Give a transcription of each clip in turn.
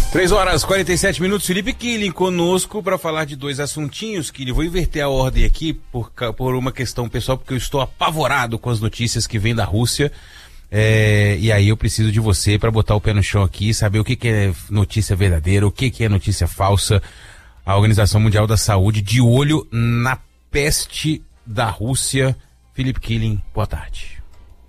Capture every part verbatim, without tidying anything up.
três horas e quarenta e sete minutos, Felipe Killing conosco para falar de dois assuntinhos, Killing. Vou inverter a ordem aqui por, por uma questão pessoal, porque eu estou apavorado com as notícias que vêm da Rússia. É, e aí eu preciso de você para botar o pé no chão aqui, saber o que, que é notícia verdadeira, o que, que é notícia falsa. A Organização Mundial da Saúde de olho na peste da Rússia. Felipe Killing, boa tarde.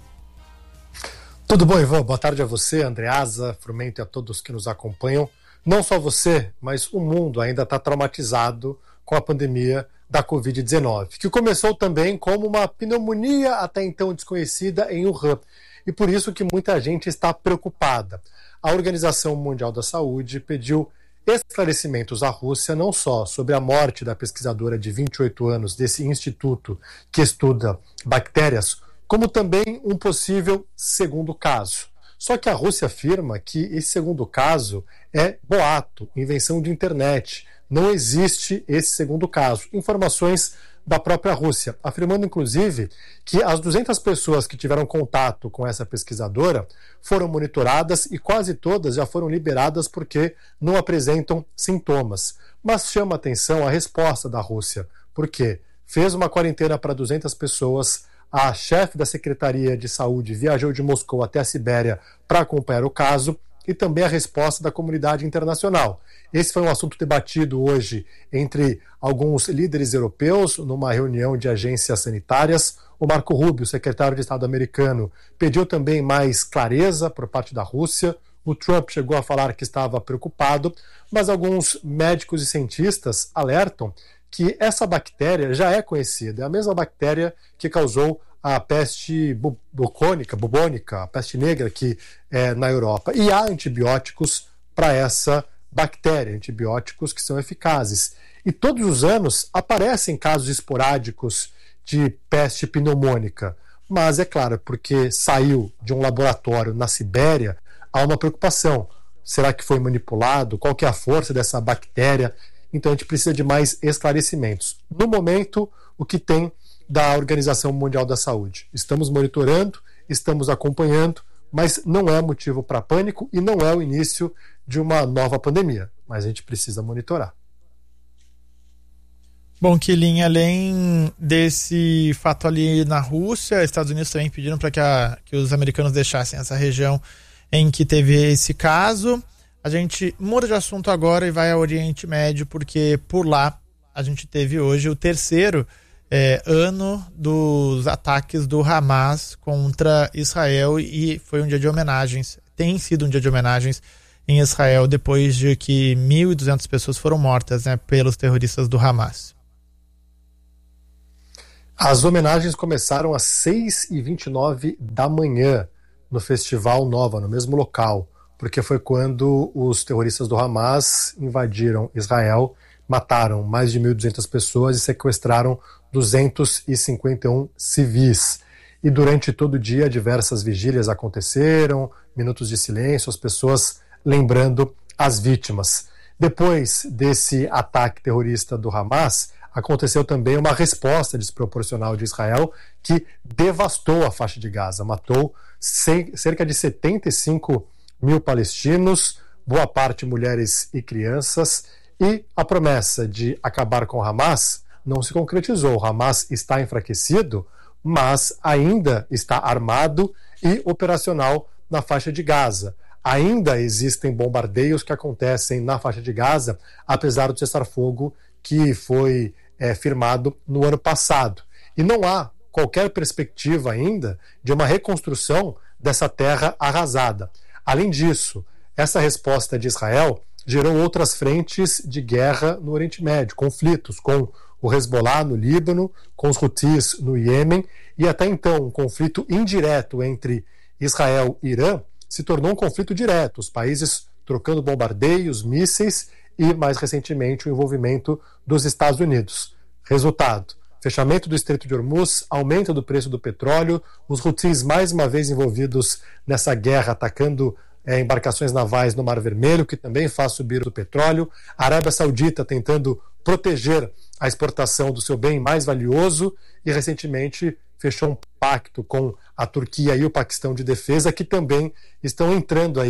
Tudo bom, Ivan? Boa tarde a você, Andreasa, Frumento e a todos que nos acompanham. Não só você, mas o mundo ainda está traumatizado com a pandemia da covid dezenove, que começou também como uma pneumonia até então desconhecida em Wuhan. E por isso que muita gente está preocupada. A Organização Mundial da Saúde pediu esclarecimentos à Rússia, não só sobre a morte da pesquisadora de vinte e oito anos desse instituto que estuda bactérias, como também um possível segundo caso. Só que a Rússia afirma que esse segundo caso é boato, invenção de internet. Não existe esse segundo caso. Informações da própria Rússia, afirmando inclusive que as duzentas pessoas que tiveram contato com essa pesquisadora foram monitoradas e quase todas já foram liberadas porque não apresentam sintomas. Mas chama atenção a resposta da Rússia, porque fez uma quarentena para duzentas pessoas, a chefe da Secretaria de Saúde viajou de Moscou até a Sibéria para acompanhar o caso, e também a resposta da comunidade internacional. Esse foi um assunto debatido hoje entre alguns líderes europeus numa reunião de agências sanitárias. O Marco Rubio, secretário de Estado americano, pediu também mais clareza por parte da Rússia. O Trump chegou a falar que estava preocupado, mas alguns médicos e cientistas alertam que essa bactéria já é conhecida, é a mesma bactéria que causou a peste bubônica, bubônica, a peste negra aqui é, na Europa. E há antibióticos para essa bactéria, antibióticos que são eficazes. E todos os anos aparecem casos esporádicos de peste pneumônica. Mas é claro, porque saiu de um laboratório na Sibéria, há uma preocupação. Será que foi manipulado? Qual que é a força dessa bactéria? Então a gente precisa de mais esclarecimentos. No momento, o que tem da Organização Mundial da Saúde? Estamos monitorando, estamos acompanhando, mas não é motivo para pânico e não é o início de uma nova pandemia. Mas a gente precisa monitorar. Bom, Killing, além desse fato ali na Rússia, Estados Unidos também pediram para que, a, que os americanos deixassem essa região em que teve esse caso. A gente muda de assunto agora e vai ao Oriente Médio, porque por lá a gente teve hoje o terceiro é, ano dos ataques do Hamas contra Israel, e foi um dia de homenagens, tem sido um dia de homenagens em Israel depois de que mil e duzentas pessoas foram mortas, né, pelos terroristas do Hamas. As homenagens começaram às seis e vinte e nove da manhã no Festival Nova, no mesmo local, porque foi quando os terroristas do Hamas invadiram Israel, mataram mais de mil e duzentas pessoas e sequestraram duzentos e cinquenta e um civis. E durante todo o dia diversas vigílias aconteceram, minutos de silêncio, as pessoas lembrando as vítimas. Depois desse ataque terrorista do Hamas, aconteceu também uma resposta desproporcional de Israel que devastou a faixa de Gaza, matou cerca de setenta e cinco mil palestinos, boa parte mulheres e crianças, e a promessa de acabar com o Hamas não se concretizou. O Hamas está enfraquecido, mas ainda está armado e operacional na faixa de Gaza. Ainda existem bombardeios que acontecem na faixa de Gaza, apesar do cessar-fogo que foi é, firmado no ano passado. E não há qualquer perspectiva ainda de uma reconstrução dessa terra arrasada. Além disso, essa resposta de Israel gerou outras frentes de guerra no Oriente Médio, conflitos com o Hezbollah no Líbano, com os Houthis no Iêmen, e até então um conflito indireto entre Israel e Irã se tornou um conflito direto, os países trocando bombardeios, mísseis e, mais recentemente, o envolvimento dos Estados Unidos. Resultado: fechamento do Estreito de Hormuz, aumento do preço do petróleo, os Houthis mais uma vez envolvidos nessa guerra, atacando é, embarcações navais no Mar Vermelho, que também faz subir o petróleo, a Arábia Saudita tentando proteger a exportação do seu bem mais valioso e, recentemente, fechou um pacto com a Turquia e o Paquistão de defesa, que também estão entrando aí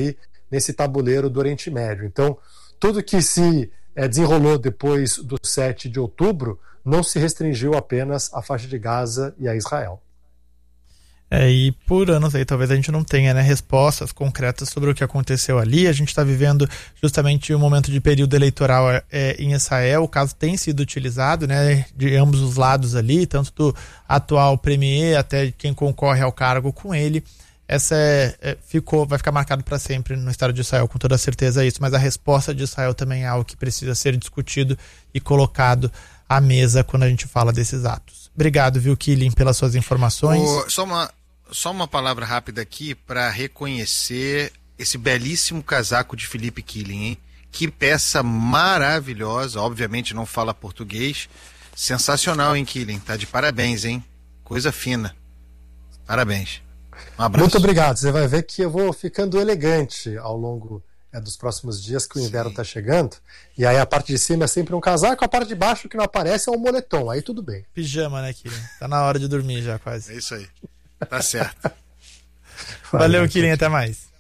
nesse tabuleiro do Oriente Médio. Então, tudo que se é, desenrolou depois do sete de outubro não se restringiu apenas à faixa de Gaza e a Israel. É, e por anos aí talvez a gente não tenha, né, respostas concretas sobre o que aconteceu ali. A gente está vivendo justamente um momento de período eleitoral é, em Israel. O caso tem sido utilizado, né, de ambos os lados ali, tanto do atual premier até quem concorre ao cargo com ele. Essa é, é, ficou, vai ficar marcado para sempre no Estado de Israel, com toda certeza isso. Mas a resposta de Israel também é algo que precisa ser discutido e colocado à mesa quando a gente fala desses atos. Obrigado, viu, Killing, pelas suas informações. O, só uma Só uma palavra rápida aqui para reconhecer esse belíssimo casaco de Philippe Killing, hein? Que peça maravilhosa, obviamente não fala português. Sensacional, hein, Killing? Tá de parabéns, hein? Coisa fina. Parabéns. Um abraço. Muito obrigado. Você vai ver que eu vou ficando elegante ao longo é, dos próximos dias, que o inverno está chegando. E aí a parte de cima é sempre um casaco, a parte de baixo que não aparece é um moletom. Aí tudo bem. Pijama, né, Killing? Tá na hora de dormir já, quase. É isso aí. Tá certo. Valeu, Killing, até mais.